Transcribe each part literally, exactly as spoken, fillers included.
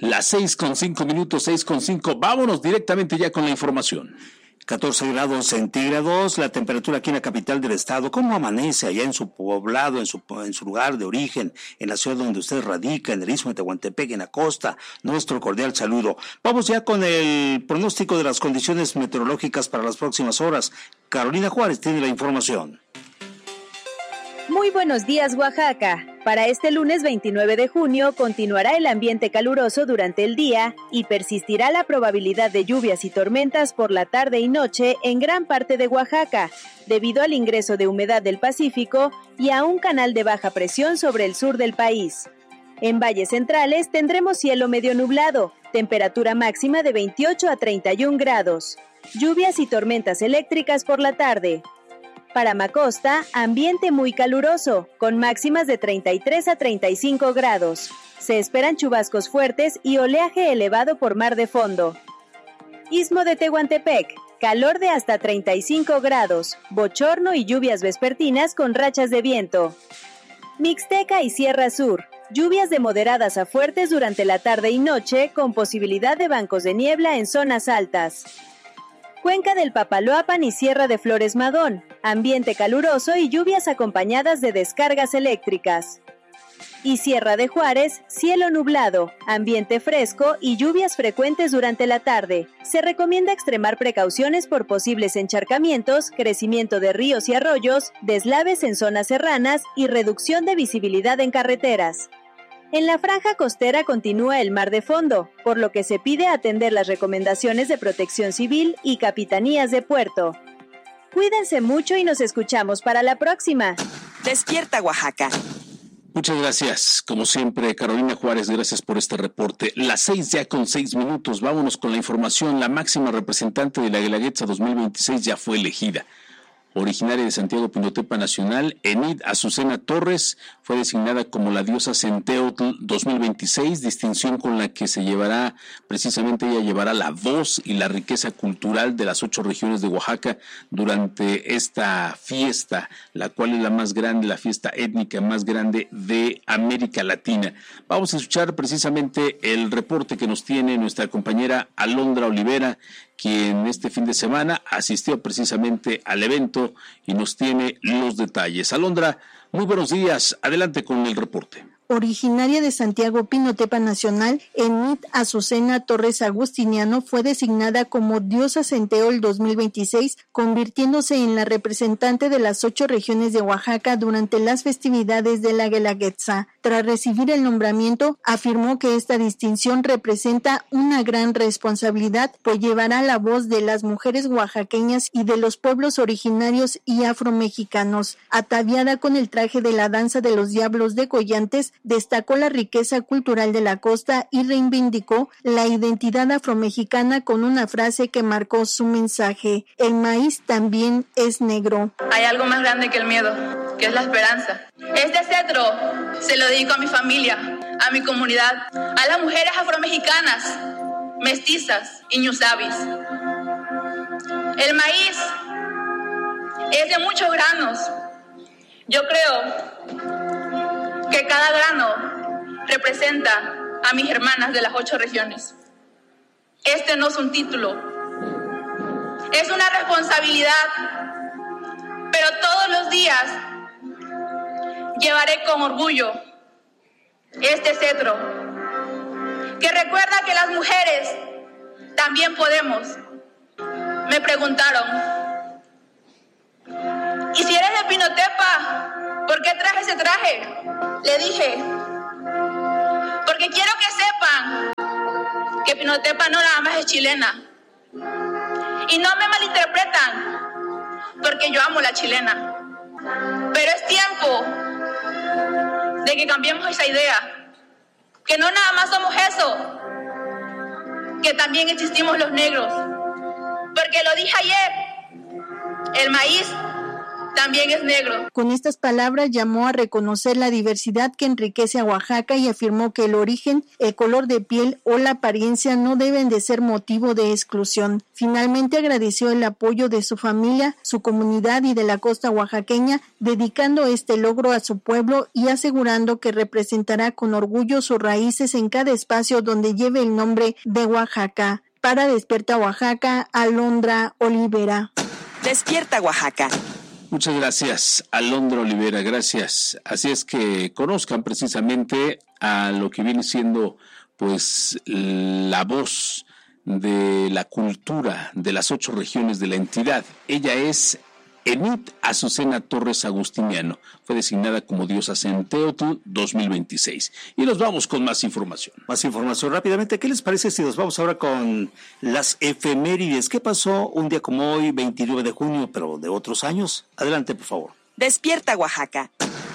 Las seis con cinco minutos, seis con cinco. Vámonos directamente ya con la información. catorce grados centígrados, la temperatura aquí en la capital del estado. ¿Cómo amanece allá en su poblado, en su, en su lugar de origen, en la ciudad donde usted radica, en el Istmo de Tehuantepec, en la costa? Nuestro cordial saludo. Vamos ya con el pronóstico de las condiciones meteorológicas para las próximas horas. Carolina Juárez tiene la información. Muy buenos días, Oaxaca. Para este lunes veintinueve de junio continuará el ambiente caluroso durante el día y persistirá la probabilidad de lluvias y tormentas por la tarde y noche en gran parte de Oaxaca, debido al ingreso de humedad del Pacífico y a un canal de baja presión sobre el sur del país. En valles centrales tendremos cielo medio nublado, temperatura máxima de veintiocho a treinta y un grados, lluvias y tormentas eléctricas por la tarde. Para Macosta, ambiente muy caluroso, con máximas de treinta y tres a treinta y cinco grados. Se esperan chubascos fuertes y oleaje elevado por mar de fondo. Istmo de Tehuantepec, calor de hasta treinta y cinco grados, bochorno y lluvias vespertinas con rachas de viento. Mixteca y Sierra Sur, lluvias de moderadas a fuertes durante la tarde y noche, con posibilidad de bancos de niebla en zonas altas. Cuenca del Papaloapan y Sierra de Flores Magón, ambiente caluroso y lluvias acompañadas de descargas eléctricas. Y Sierra de Juárez, cielo nublado, ambiente fresco y lluvias frecuentes durante la tarde. Se recomienda extremar precauciones por posibles encharcamientos, crecimiento de ríos y arroyos, deslaves en zonas serranas y reducción de visibilidad en carreteras. En la franja costera continúa el mar de fondo, por lo que se pide atender las recomendaciones de Protección Civil y Capitanías de Puerto. Cuídense mucho y nos escuchamos para la próxima. Despierta, Oaxaca. Muchas gracias, como siempre, Carolina Juárez, gracias por este reporte. Las seis ya con seis minutos, vámonos con la información. La máxima representante de la Guelaguetza dos mil veintiséis ya fue elegida. Originaria de Santiago Pinotepa Nacional, Enid Azucena Torres fue designada como la diosa Centeotl dos mil veintiséis, distinción con la que se llevará, precisamente ella llevará la voz y la riqueza cultural de las ocho regiones de Oaxaca durante esta fiesta, la cual es la más grande, la fiesta étnica más grande de América Latina. Vamos a escuchar precisamente el reporte que nos tiene nuestra compañera Alondra Olivera, quien este fin de semana asistió precisamente al evento y nos tiene los detalles. Alondra, muy buenos días, adelante con el reporte. Originaria de Santiago Pinotepa Nacional, Enid Azucena Torres Agustiniano fue designada como diosa Centeotl dos mil veintiséis, convirtiéndose en la representante de las ocho regiones de Oaxaca durante las festividades de la Guelaguetza. Tras recibir el nombramiento, afirmó que esta distinción representa una gran responsabilidad, pues llevará la voz de las mujeres oaxaqueñas y de los pueblos originarios y afromexicanos. Ataviada con el traje de la danza de los diablos de Collantes, destacó la riqueza cultural de la costa y reivindicó la identidad afromexicana con una frase que marcó su mensaje: el maíz también es negro. Hay algo más grande que el miedo, que es la esperanza. Este cetro se lo dedico a mi familia, a mi comunidad, a las mujeres afromexicanas, mestizas y ñuzabis. El maíz es de muchos granos. Yo creo que cada grano representa a mis hermanas de las ocho regiones. Este no es un título, es una responsabilidad, pero todos los días llevaré con orgullo este cetro, que recuerda que las mujeres también podemos. Me preguntaron, ¿y si eres de Pinotepa, por qué traje ese traje? Le dije, porque quiero que sepan que Pinotepa no nada más es chilena. Y no me malinterpretan, porque yo amo la chilena. Pero es tiempo de que cambiemos esa idea, que no nada más somos eso, que también existimos los negros. Porque lo dije ayer, el maíz también es negro. Con estas palabras llamó a reconocer la diversidad que enriquece a Oaxaca y afirmó que el origen, el color de piel o la apariencia no deben de ser motivo de exclusión. Finalmente agradeció el apoyo de su familia, su comunidad y de la costa oaxaqueña, dedicando este logro a su pueblo y asegurando que representará con orgullo sus raíces en cada espacio donde lleve el nombre de Oaxaca. Para Despierta Oaxaca, Alondra Olivera. Despierta Oaxaca. Muchas gracias, Alondra Olivera, gracias. Así es que conozcan precisamente a lo que viene siendo pues la voz de la cultura de las ocho regiones de la entidad. Ella es Enit Azucena Torres Agustiniano. Fue designada como diosa Centeotl dos mil veintiséis. Y nos vamos con más información. Más información rápidamente. ¿Qué les parece si nos vamos ahora con las efemérides? ¿Qué pasó un día como hoy, veintinueve de junio, pero de otros años? Adelante, por favor. Despierta Oaxaca.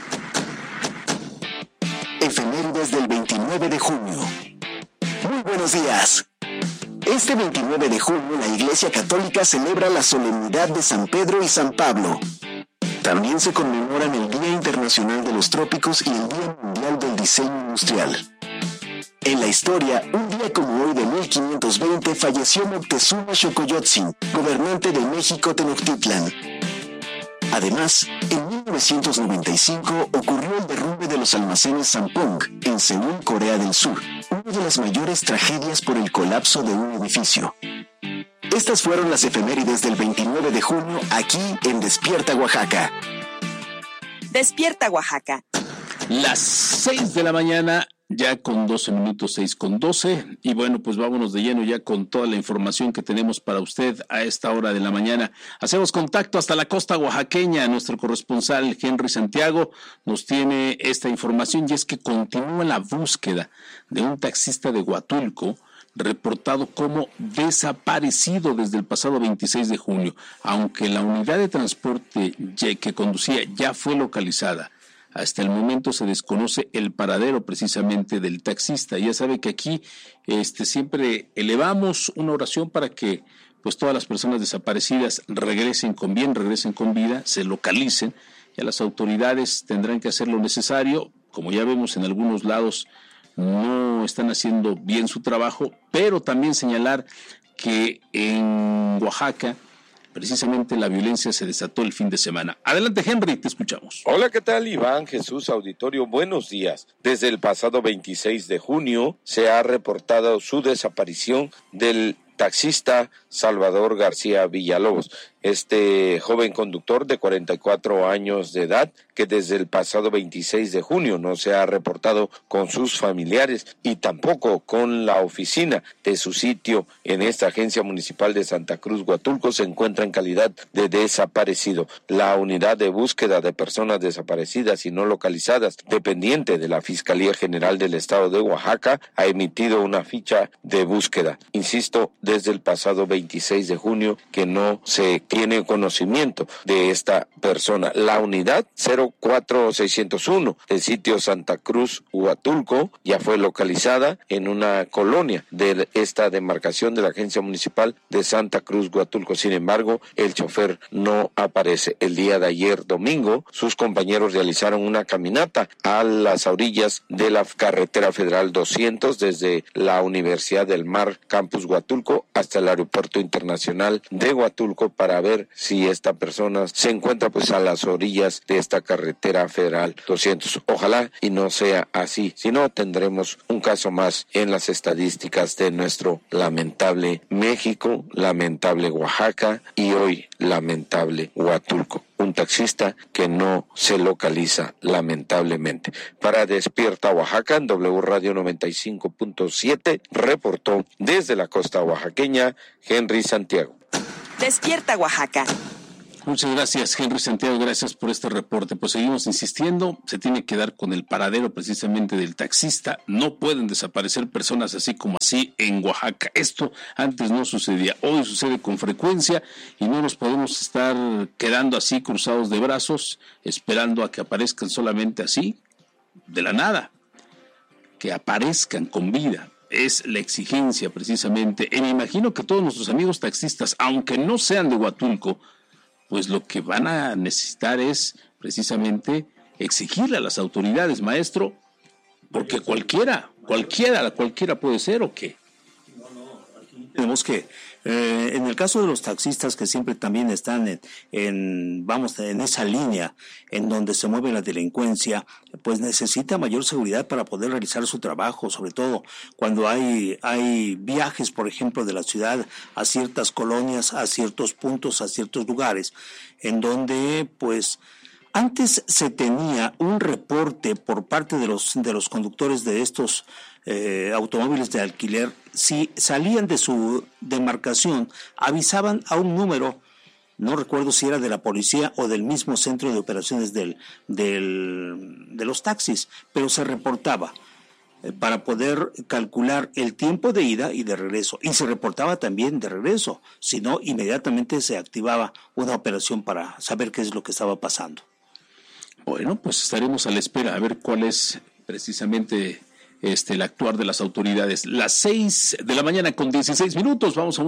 Efemérides del veintinueve de junio. Muy buenos días. Este veintinueve de junio la Iglesia Católica celebra la solemnidad de San Pedro y San Pablo. También se conmemoran el Día Internacional de los Trópicos y el Día Mundial del Diseño Industrial. En la historia, un día como hoy de mil quinientos veinte falleció Moctezuma Xocoyotzin, gobernante de México Tenochtitlan. Además, en mil novecientos noventa y cinco ocurrió el derrumbe de los almacenes Sampong en Seúl, Corea del Sur, una de las mayores tragedias por el colapso de un edificio. Estas fueron las efemérides del veintinueve de junio aquí en Despierta Oaxaca. Despierta Oaxaca. Las seis de la mañana, ya con doce minutos, seis con doce, y bueno, pues vámonos de lleno ya con toda la información que tenemos para usted a esta hora de la mañana. Hacemos contacto hasta la costa oaxaqueña. Nuestro corresponsal Henry Santiago nos tiene esta información, y es que continúa la búsqueda de un taxista de Huatulco reportado como desaparecido desde el pasado veintiséis de junio, aunque la unidad de transporte que conducía ya fue localizada. Hasta el momento se desconoce el paradero precisamente del taxista. Ya sabe que aquí este, siempre elevamos una oración para que pues todas las personas desaparecidas regresen con bien, regresen con vida, se localicen. Ya las autoridades tendrán que hacer lo necesario. Como ya vemos en algunos lados no están haciendo bien su trabajo, pero también señalar que en Oaxaca precisamente la violencia se desató el fin de semana. Adelante, Henry, te escuchamos. Hola, ¿qué tal, Iván, Jesús, auditorio? Buenos días. Desde el pasado veintiséis de junio se ha reportado su desaparición del taxista Salvador García Villalobos, este joven conductor de cuarenta y cuatro años de edad que desde el pasado veintiséis de junio no se ha reportado con sus familiares y tampoco con la oficina de su sitio en esta agencia municipal de Santa Cruz, Huatulco, se encuentra en calidad de desaparecido. La unidad de búsqueda de personas desaparecidas y no localizadas, dependiente de la Fiscalía General del Estado de Oaxaca, ha emitido una ficha de búsqueda. Insisto, desde el pasado veintiséis de junio que no se tiene conocimiento de esta persona. La unidad cero cuatro seiscientos uno del sitio Santa Cruz, Huatulco, ya fue localizada en una colonia de esta demarcación de la Agencia Municipal de Santa Cruz, Huatulco. Sin embargo, el chofer no aparece. El día de ayer, domingo, sus compañeros realizaron una caminata a las orillas de la carretera federal doscientos desde la Universidad del Mar, Campus Huatulco, hasta el Aeropuerto Internacional de Huatulco para ver si esta persona se encuentra pues a las orillas de esta carretera federal doscientos. Ojalá y no sea así, si no tendremos un caso más en las estadísticas de nuestro lamentable México, lamentable Oaxaca y hoy lamentable Huatulco. Un taxista que no se localiza lamentablemente. Para Despierta Oaxaca, en W Radio noventa y cinco punto siete, reportó desde la costa oaxaqueña Henry Santiago. Despierta Oaxaca. Muchas gracias, Henry Santiago, gracias por este reporte. Pues seguimos insistiendo, se tiene que dar con el paradero precisamente del taxista. No pueden desaparecer personas así como así en Oaxaca. Esto antes no sucedía, hoy sucede con frecuencia y no nos podemos estar quedando así cruzados de brazos, esperando a que aparezcan solamente así, de la nada, que aparezcan con vida. Es la exigencia precisamente. Y me imagino que todos nuestros amigos taxistas, aunque no sean de Huatulco, pues lo que van a necesitar es precisamente exigirle a las autoridades, maestro, porque cualquiera, cualquiera, cualquiera puede ser, ¿o qué? Tenemos que, eh, en el caso de los taxistas que siempre también están en, en, vamos, en esa línea en donde se mueve la delincuencia, pues necesita mayor seguridad para poder realizar su trabajo, sobre todo cuando hay, hay viajes, por ejemplo, de la ciudad a ciertas colonias, a ciertos puntos, a ciertos lugares, en donde, pues, antes se tenía un reporte por parte de los, de los conductores de estos eh, automóviles de alquiler. Si salían de su demarcación, avisaban a un número, no recuerdo si era de la policía o del mismo centro de operaciones del, del, de los taxis, pero se reportaba eh, para poder calcular el tiempo de ida y de regreso. Y se reportaba también de regreso, si no, inmediatamente se activaba una operación para saber qué es lo que estaba pasando. Bueno, pues estaremos a la espera a ver cuál es precisamente este el actuar de las autoridades. Las seis de la mañana con dieciséis minutos, vamos a un